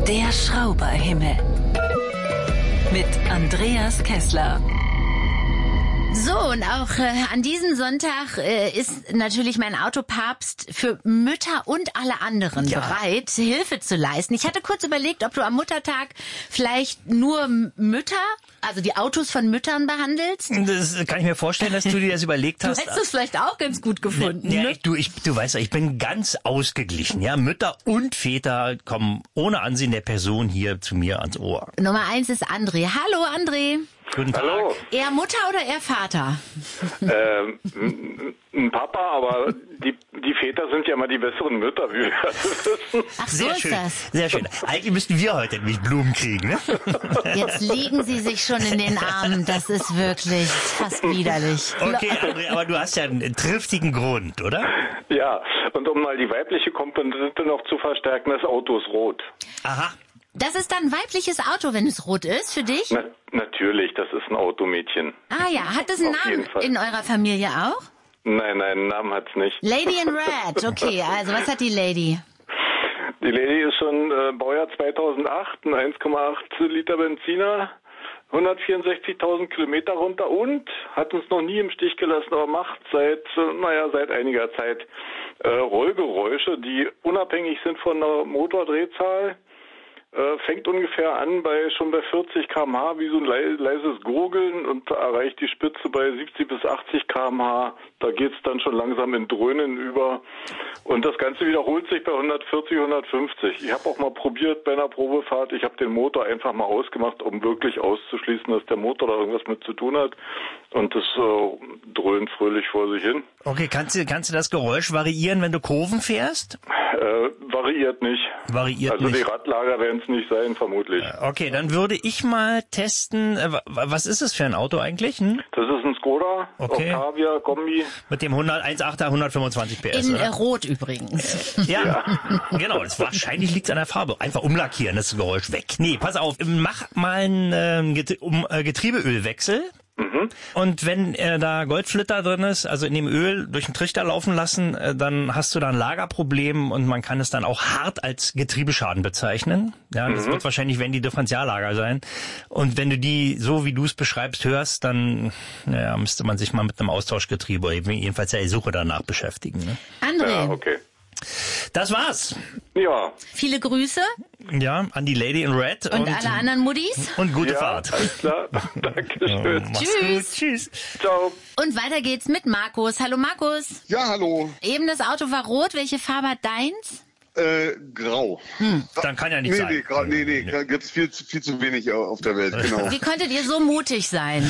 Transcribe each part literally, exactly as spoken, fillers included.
Der Schrauberhimmel. Mit Andreas Kessler. So, und auch äh, an diesem Sonntag äh, ist natürlich mein Autopapst für Mütter und alle anderen Ja. bereit, Hilfe zu leisten. Ich hatte kurz überlegt, ob du am Muttertag vielleicht nur Mütter, also die Autos von Müttern behandelst. Das kann ich mir vorstellen, dass du dir das überlegt Du hast. hättest es vielleicht auch ganz gut gefunden. Ja, ne? ich, du, ich, du weißt ja, ich bin ganz ausgeglichen. Ja, Mütter und Väter kommen ohne Ansehen der Person hier zu mir ans Ohr. Nummer eins ist André. Hallo André. Guten Tag. Hallo, Eher Mutter oder eher Vater? ähm, n- ein Papa, aber die, die Väter sind ja immer die besseren Mütter, wie wir alle wissen. Ach, so Sehr ist schön, das. sehr schön. Eigentlich müssten wir heute nämlich Blumen kriegen, ne? Jetzt liegen sie sich schon in den Armen. Das ist wirklich fast widerlich. Okay, André, aber du hast ja einen triftigen Grund, oder? Ja, und um mal die weibliche Komponente noch zu verstärken, das Auto ist rot. Aha. Das ist dann ein weibliches Auto, wenn es rot ist, für dich? Na, natürlich, das ist ein Automädchen. Ah ja, hat es einen Auf Namen jeden Fall. in eurer Familie auch? Nein, nein, einen Namen hat's nicht. Lady in Red, okay, also was hat die Lady? Die Lady ist schon äh, Baujahr zweitausendacht, ein eins Komma acht Liter Benziner, hundertvierundsechzigtausend Kilometer runter und hat uns noch nie im Stich gelassen, aber macht seit, äh, naja, seit einiger Zeit äh, Rollgeräusche, die unabhängig sind von der Motordrehzahl. Äh, fängt ungefähr an bei schon bei vierzig Kilometer pro Stunde wie so ein le leises Gurgeln und erreicht die Spitze bei siebzig bis achtzig Kilometer pro Stunde. Da geht's dann schon langsam in Dröhnen über. Und das Ganze wiederholt sich bei hundertvierzig, hundertfünfzig. Ich habe auch mal probiert bei einer Probefahrt. Ich habe den Motor einfach mal ausgemacht, um wirklich auszuschließen, dass der Motor da irgendwas mit zu tun hat. Und das äh, dröhnt fröhlich vor sich hin. Okay, kannst du, kannst du das Geräusch variieren, wenn du Kurven fährst? Äh, variiert nicht. Variiert also nicht. die Radlager werden es nicht sein, vermutlich. Okay, dann würde ich mal testen, äh, wa- was ist es für ein Auto eigentlich? Hm? Das ist ein Skoda, Okay. Octavia, Kombi. Mit dem hundert, eins Komma achter, hundertfünfundzwanzig P S, In oder? äh, Rot übrigens. Ja, genau. Das wahrscheinlich liegt es an der Farbe. Einfach umlackieren, das Geräusch weg. Nee, pass auf, mach mal einen ähm, Get um, äh, Getriebeölwechsel. Mhm. Und wenn äh, da Goldflitter drin ist, also in dem Öl durch den Trichter laufen lassen, äh, dann hast du da ein Lagerproblem und man kann es dann auch hart als Getriebeschaden bezeichnen. Ja, das wird wahrscheinlich, wenn die Differentiallager sein. Und wenn du die, so wie du es beschreibst, hörst, dann naja, müsste man sich mal mit einem Austauschgetriebe oder jedenfalls der Suche danach beschäftigen. Ne? André, Ja, okay. Das war's. Ja, viele Grüße Ja, an die Lady in Red und, und, alle anderen Muddis. und gute ja, Fahrt. alles klar. Dankeschön. Mach's Tschüss. gut. Tschüss. Ciao. Und weiter geht's mit Markus. Hallo Markus. Ja, hallo. Eben das Auto war rot. Welche Farbe hat deins? Äh, grau. Dann kann ja nicht Nee, sein. nee, grau, nee, nee, gibt's viel, zu- viel zu wenig auf der Welt, genau. Wie konntet ihr so mutig sein?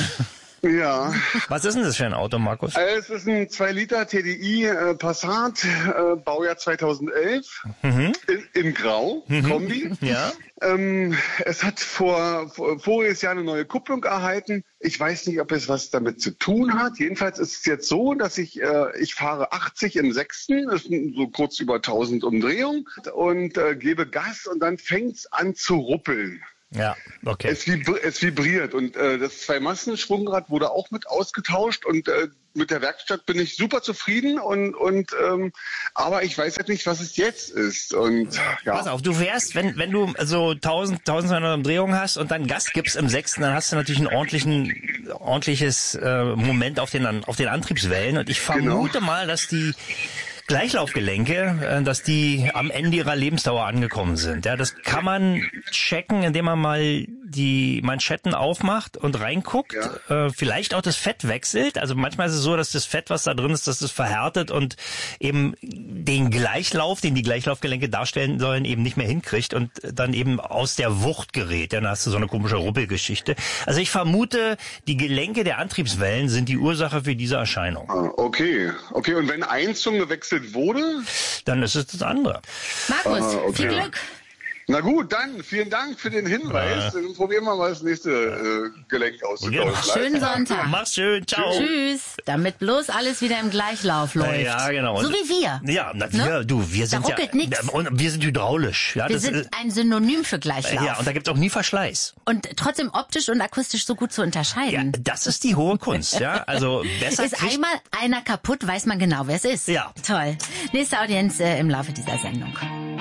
Ja, Was ist denn das für ein Auto, Markus? äh, es ist ein zwei Liter T D I äh, Passat, äh, Baujahr zweitausendelf, in, in Grau, Kombi. Ja. Ähm, es hat vor, vor voriges Jahr eine neue Kupplung erhalten. Ich weiß nicht, ob es was damit zu tun hat. Jedenfalls ist es jetzt so, dass ich äh, ich fahre achtzig im Sechsten, das sind so kurz über tausend Umdrehungen und äh, gebe Gas und dann fängt's an zu ruppeln. Ja, okay. Es, vibri es vibriert und äh, das Zwei-Massen-Schwungrad wurde auch mit ausgetauscht und äh, mit der Werkstatt bin ich super zufrieden und und ähm, aber ich weiß halt nicht, was es jetzt ist und ja. Pass auf, du fährst, wenn wenn du so tausend, tausendzweihundert Umdrehungen hast und dann Gas gibst im Sechsten, dann hast du natürlich ein ordentlichen, ordentliches äh, Moment auf den auf den Antriebswellen und ich vermute Genau. mal, dass die Gleichlaufgelenke, äh, dass die am Ende ihrer Lebensdauer angekommen sind. Ja, das kann man checken, indem man mal die Manschetten aufmacht und reinguckt, Ja. äh, vielleicht auch das Fett wechselt. Also manchmal ist es so, dass das Fett, was da drin ist, dass das verhärtet und eben den Gleichlauf, den die Gleichlaufgelenke darstellen sollen, eben nicht mehr hinkriegt und dann eben aus der Wucht gerät. Ja, dann hast du so eine komische Ruppelgeschichte. Also ich vermute, die Gelenke der Antriebswellen sind die Ursache für diese Erscheinung. Ah, okay, okay. Und wenn eins schon gewechselt wurde, Dann ist es das andere. Markus, Ah, okay. viel Glück. na gut, dann vielen Dank für den Hinweis. Dann probieren wir mal das nächste äh, Gelenk auszutauschen. Schönen Sonntag. Mach's schön, ciao. Tschüss. Damit bloß alles wieder im Gleichlauf läuft. Ja, genau. So wie wir. Ja, na, wir, Ne? du, wir sind ja, ruckelt nix. und wir sind hydraulisch. Ja, Wir das sind ist, ein Synonym für Gleichlauf. ja, und da gibt's auch nie Verschleiß. Und trotzdem optisch und akustisch so gut zu Ja, unterscheiden. das ist die hohe Kunst, ja. Also besser Ist kriegt, einmal einer kaputt, weiß man genau, wer es ist. Ja. Toll. Nächste Audienz äh, im Laufe dieser Sendung.